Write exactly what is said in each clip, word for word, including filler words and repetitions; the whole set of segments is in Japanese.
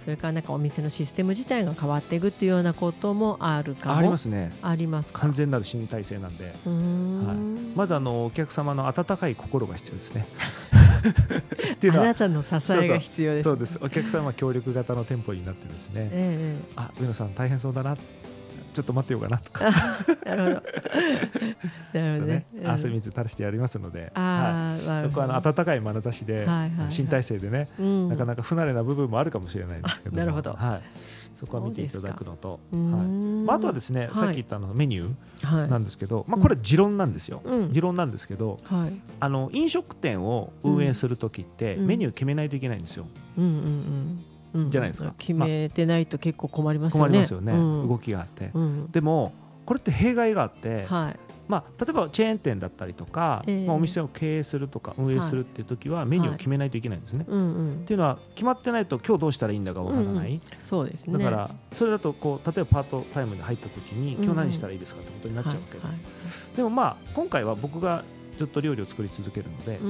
それからなんかお店のシステム自体が変わっていくっていうようなこともあるかも。 ありますね。 ありますか。 完全なる新体制なんで、 うーん、 はい、まずあのお客様の温かい心が必要ですねっていうのはあなたの支えが必要です。 そうです。お客様は協力型の店舗になってですね、 ええ、 あ、上野さん大変そうだな、ちょっと待ってようかなとかなるほどなるほどね、 ね、汗水垂らしてやりますので、 あ、 はい、そこはあの温かい眼差しで、はいはいはい、新体制でね、うん、なかなか不慣れな部分もあるかもしれないですけど、 なるほど、 はい、そこは見ていただくのと、はい、まあ、あとはですね、はい、さっき言ったのメニューなんですけど、はい、まあ、これ持論なんですよ、うん、持論なんですけど、はい、あの飲食店を運営するときってメニュー決めないといけないんですよ、うんうんうんうん、じゃないですか。 決めてないと結構困りますよね。 困りますよね、うん、動きがあって、うん、でもこれって弊害があって、はい、まあ、例えばチェーン店だったりとか、えーまあ、お店を経営するとか運営するっていう時はメニューを決めないといけないんですね、はい、うんうん、っていうのは決まってないと今日どうしたらいいんだかわからない、うんうん、 そうですね、 だからそれだとこう例えばパートタイムで入った時に今日何したらいいですかってことになっちゃうわけで、うんうん、はいはい、でもまあ今回は僕がずっと料理を作り続けるので、うんうん、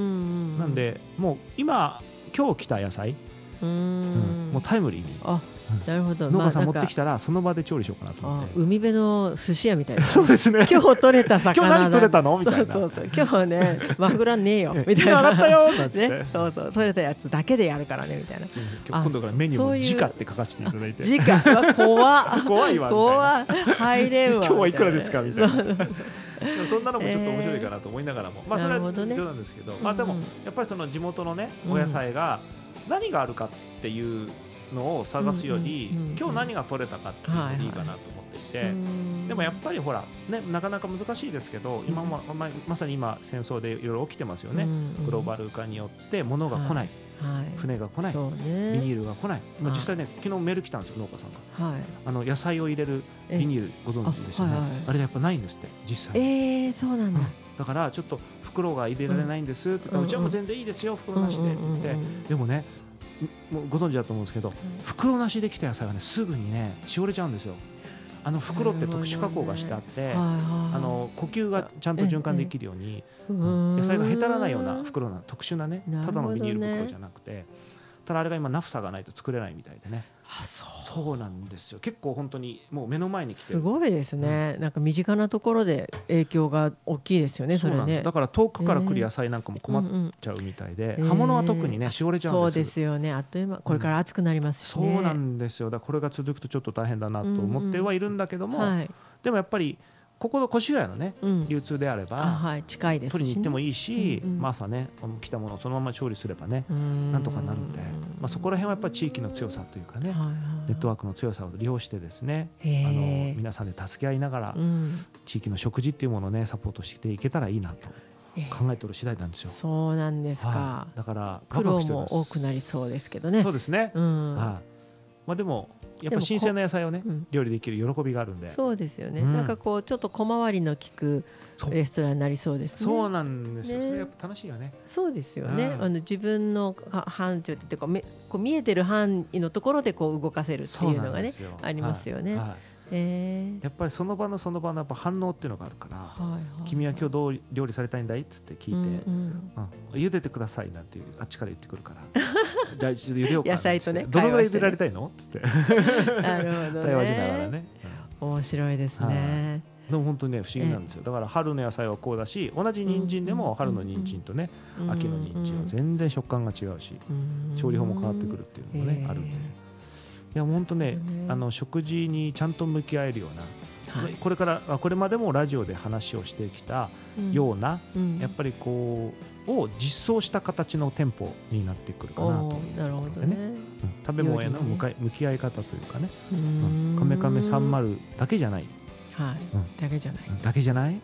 なんでもう今今日来た野菜、うん、もうタイムリーに、あ、なるほど、農家さん持ってきたらその場で調理しようかなと思って、 海辺の寿司屋みたいなそうですね、 今日取れた魚今日何取れたのみたいな、 そうそうそう、今日はねマグロねえよみたいな、 洗ったよなんつって、 ね、そうそう、取れたやつだけでやるからねみたいな、 今度からメニューも時価って書かせていただいて、 時価怖怖いわ怖い、入れんわ、 今日はいくらですかみたいなそんなのもちょっと面白いかなと思いながらも、えー、まあそれは冗談ですけど、ね、まあでもやっぱりその地元のねお野菜が何があるかっていうのを探すより、うんうんうんうん、今日何が取れたかっていうのでいいかなと思っていて、はいはい、でもやっぱりほら、ね、なかなか難しいですけど、今も、まあ、まさに今戦争でいろいろ起きてますよね、うんうん、グローバル化によって物が来ない、はい、船が来ない、ね、ビニールが来ない、まあ、実際ね昨日メール来たんですよ、農家さんが、はい、あの野菜を入れるビニールご存知ですよね、あ、はいはい、あれやっぱないんですって実際、 えー、そうなんだ、うん、 だからちょっと袋が入れられないんですって言ったら、うん、うちはもう全然いいですよ袋なしでって言って、うんうんうん、でもねもうご存知だと思うんですけど、うん、袋なしできた野菜がねすぐにねしおれちゃうんですよ。あの袋って特殊加工がしてあって、ね、あの呼吸がちゃんと循環できるように、ええ、野菜がへたらないような袋な特殊なね、ただのビニール袋じゃなくて、ただあれが今ナフサがないと作れないみたいでね。 あ、そうそうなんですよ。結構本当にもう目の前に来てる。 すごいですね、うん、なんか身近なところで影響が大きいですよね。それね、そうなんです。 だから遠くから来る野菜なんかも困っちゃうみたいで、えーうんうん、葉物は特にねしおれちゃうんです。 そうですよね、あっという間これから暑くなりますしね、 うん、そうなんですよ。だからこれが続くとちょっと大変だなと思ってはいるんだけども、うんうん、はい、でもやっぱりここの越谷のね、うん、流通であれば、 はい、近いですし、ね、 取りに行ってもいいし、うんうん、まあ、朝ね来たものをそのまま調理すればねなんとかなるんで、まあ、そこら辺はやっぱり地域の強さというかね、はいはい、ネットワークの強さを利用してですね、あの皆さんで助け合いながら、うん、地域の食事っていうものをねサポートしていけたらいいなと考えておる次第なんですよ。 そうなんですか、 はい、だから苦労も多くなりそうですけどね。 そうですね、うん、はい、まあ、でもやっぱ新鮮な野菜をね、うん、料理できる喜びがあるんで。そうですよね、うん、なんかこうちょっと小回りの利くレストランになりそうですね。そうなんですよ、ね、それやっぱ楽しいよね。そうですよね、うん、あの自分の範疇っていうかこう見えてる範囲のところでこう動かせるっていうのがねありますよね、はいはい、えー、やっぱりその場のその場のやっぱ反応っていうのがあるから、はいはい、君は今日どう料理されたいんだいっつって聞いて、うんうんうん、茹でてくださいなんてあっちから言ってくるからじゃあ一度茹でようかな、野菜とね、どのぐらい茹でられたいのっつってなるほどね、対話しながらね、うん、面白いですね。でも本当にね不思議なんですよ。だから春の野菜はこうだし、同じ人参でも春の人参とね、うんうん、秋の人参は全然食感が違うし、うん、調理法も変わってくるっていうのがね、えー、あるんで、いや本当ね、あの食事にちゃんと向き合えるような、はい、これからこれまでもラジオで話をしてきたような、うん、やっぱりこうを実装した形の店舗になってくるかなという、なるほどね、うん、食べ物への向かい向き合い方というかね、うん、カメカメさんじゅうだけじゃない、はい、うん、だけじゃないだけじゃない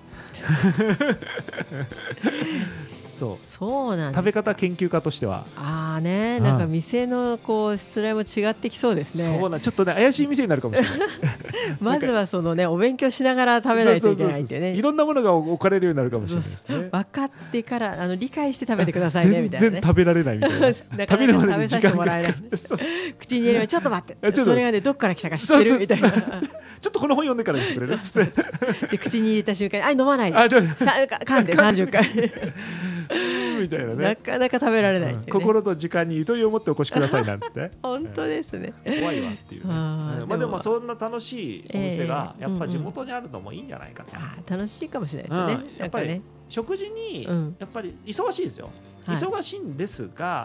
そうそうなんです。食べ方研究家としてはあーね、なんか店のこう失礼も違ってきそうですね。そうな、ちょっとね怪しい店になるかもしれないまずはそのねお勉強しながら食べないといけないっていうね、いろんなものが置かれるようになるかもしれないですね。そうそう、分かってからあの理解して食べてくださいねみたいなね。全然食べられないみたいな食べるまでに時間がかかる口に入れる、ちょっと待ってそれがねどっから来たか知ってるみたいなちょっとこの本読んでからにしてくれるっつってで口に入れた瞬間にあ飲まないで噛んでさんじゅっかいみたいなね、 なかなか食べられないっていう、ね、 うん、心と時間にゆとりを持ってお越しくださいなんてね本当ですね、 怖いわっていうね。あ、うん、まあ、でもそんな楽しいお店がやっぱ地元にあるのもいいんじゃないかと、 えーうんうん、あ、楽しいかもしれないですよね、うん、 やっぱりね、食事にやっぱり忙しいですよ、はい、忙しいんですが、はい、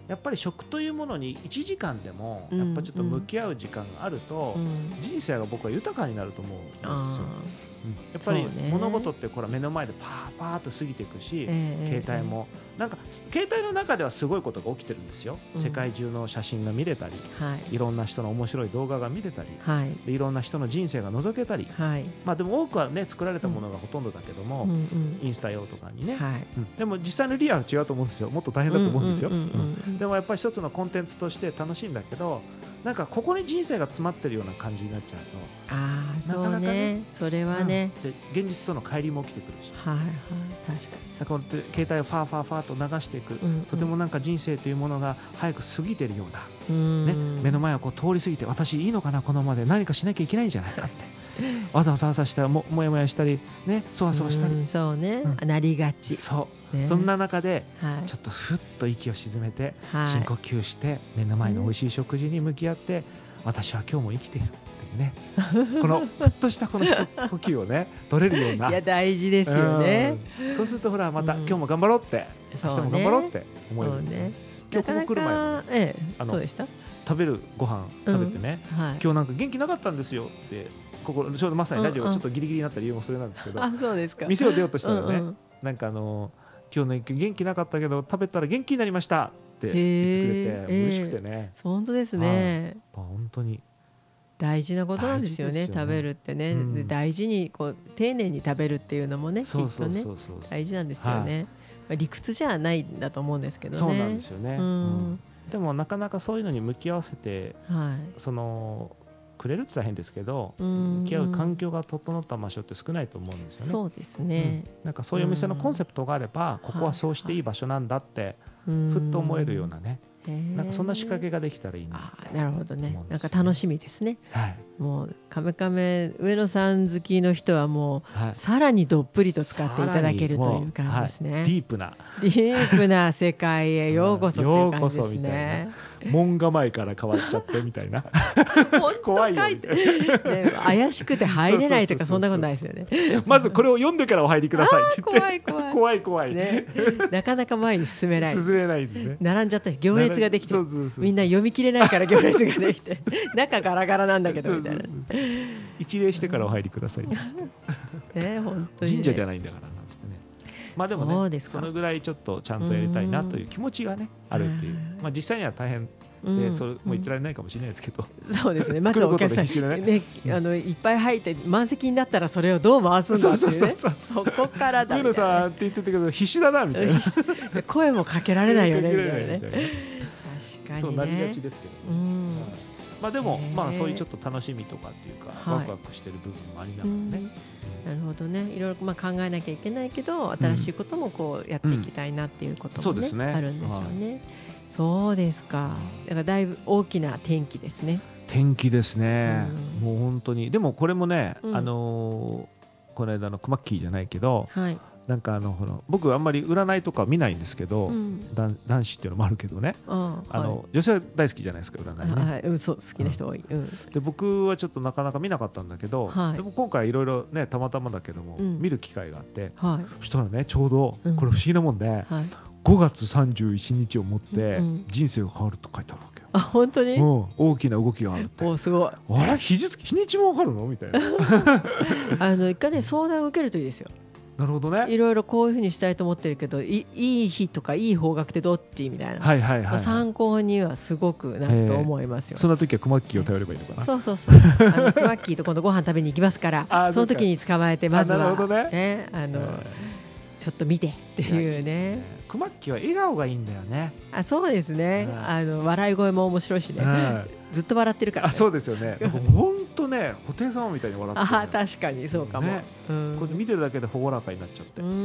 やっぱり食というものにいちじかんでもやっぱちょっと向き合う時間があると、うんうん、人生が僕は豊かになると思うんですよ。やっぱり物事ってこれ目の前でパーパーと過ぎていくし、えー、携帯もなんか携帯の中ではすごいことが起きてるんですよ、うん、世界中の写真が見れたり、はい、いろんな人の面白い動画が見れたり、はい、でいろんな人の人生が覗けたり、はい、まあ、でも多くはね作られたものがほとんどだけども、うん、インスタ用とかにね、はい、うん、でも実際のリアルは違うと思うんですよ、もっと大変だと思うんですよ。でもやっぱり一つのコンテンツとして楽しいんだけど、なんかここに人生が詰まってるような感じになっちゃうと、 ああ、なかなかね、そうね、それはね、 うん、で現実との乖離も起きてくるし、 はいはい、確かにだから携帯をファーファーファーと流していく、うんうん、とてもなんか人生というものが早く過ぎているような、うんね、目の前をこう通り過ぎて、私いいのかなこのままで、何かしなきゃいけないんじゃないかってわざわざわざしたら も, もやもやしたり、ね、そわそわしたり、 うん、そうね、うん、なりがち、 そう、ね、そんな中で、はい、ちょっとふっと息を沈めて、はい、深呼吸して目の前の美味しい食事に向き合って、うん、私は今日も生きているっていうねこのふっとしたこの一呼吸をね取れるような、 いや大事ですよね、 うん、そうするとほらまた、うん、今日も頑張ろうって、明日も頑張ろうって思えるんですよ、ね、今日ここ来る前も、ね、 ええ、あのそうでした、 食べるご飯食べてね、うん、はい、今日なんか元気なかったんですよってここちょうどまさにラジオがちょっとギリギリになった理由もそれなんですけど、 うんうん、あ、そうですか、 店を出ようとしたらね、うんうん、なんかあの今日の元気なかったけど食べたら元気になりましたって言ってくれて、えー、嬉しくてね、 本当ですね、 はい、本当に大事なことなんですよ ね, よね食べるってね、うん、で大事にこう丁寧に食べるっていうのもね、きっとね大事なんですよね、はい、理屈じゃないんだと思うんですけどね。 そうなんですよね、うんうん、でもなかなかそういうのに向き合わせて、はい、そのくれるって大変ですけど、向き合う環境が整った場所って少ないと思うんですよね。 そうですね、 うん、なんかそういうお店のコンセプトがあれば、ここはそうしていい場所なんだってふっと思えるようなね、なんかそんな仕掛けができたらいいな。 あ、なるほどね、なんか楽しみですね、はい、もうカメカメ上野さん好きの人はもう、はい、さらにどっぷりと使っていただけるという感じですね、はい、 ディープなディープな世界へようこそという感じですね。 門構えから変わっちゃってみたいな怖いよみたいな、 ね、怪しくて入れないとかそんなことないですよね。 まずこれを読んでからお入りくださいって言って、 怖い怖い怖い怖い、ね、 なかなか前に進めない進めないで、ね、 並んじゃったり行列ができて、そうそうそうそう、みんな読み切れないから行列ができて中ガラガラなんだけどみたいな、そうそうそう、 一礼してからお入りくださいってね、本当にね、 神社じゃないんだからなんつってね。まあでもね、そのぐらいちょっとちゃんとやりたいなという気持ちがねあるっていう、まあ実際には大変で、それも言ってられないかもしれないですけど、 そうですね、まずお客さんね、ね、あのいっぱい入って満席になったらそれをどう回すんだっていうね、そこからだみたいな、上野さんって言ってたけど必死だなみたいな声もかけられないよねみたいなね、確かにね、 そうなりがちですけど、うんまあ、でも、まあ、そういうちょっと楽しみとかっていうか、ワクワクしてる部分もありながらね、 なるほどね、いろいろまあ考えなきゃいけないけど、新しいこともこうやっていきたいなっていうことも、ねうんね、あるんですよね、はい、そうですか、だからだいぶ大きな転機ですね。 転機ですね、うん、もう本当に。でもこれもね、うん、あのー、この間のクマッキーじゃないけど、はい、なんかあのほら僕あんまり占いとか見ないんですけど、うん、男子っていうのもあるけどね、ああの、はい、女性は大好きじゃないですか占いね、はい、うん、そう好きな人多い、うん、で僕はちょっとなかなか見なかったんだけど、はい、でも今回いろいろねたまたまだけども、うん、見る機会があって、はい、そしたらねちょうどこれ不思議なもんで、うんはい、ごがつさんじゅういちにちをもって人生が変わると書いてあるわけよ。 あ、本当に、うん、 大きな動きがあるって。 お、すごい。 あれ、日付、日にちも分かるのみたいなあの一回ね相談を受けるといいですよ。 なるほどね。 いろいろこういうふうにしたいと思ってるけど、い, いい日とかいい方角ってどっちみたいな、はいはいはいはい、まあ、参考にはすごくなると思いますよ。 そんな時はクマッキーを頼ればいいのかな。 そうそうそう、あのクマッキーと今度ご飯食べに行きますからその時に捕まえてまずは、ねね、あのちょっと見てっていうね。 クマッキーは笑顔がいいんだよね。 あ、そうですね、あの笑い声も面白いしね、ずっと笑ってるから、ね、 あ、そうですよね。本当ね、布袋様みたいに笑ってる、ね、 あ、確かにそうかも、ね、 うん、これ見てるだけで朗らかになっちゃって、うん、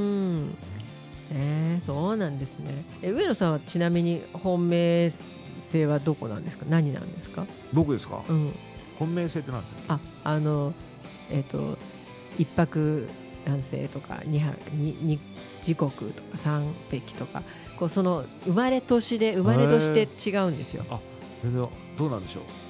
えー、そうなんですね。え、上野さんはちなみに本命性はどこなんですか。何なんですか。 僕ですか、うん、本命性って何ですか。 あ、あのえっ、ー、と一泊男性とか二泊二二時刻とか三匹とかこうその生まれ年で生まれ年で違うんですよ。 あ、全然どうなんでしょう。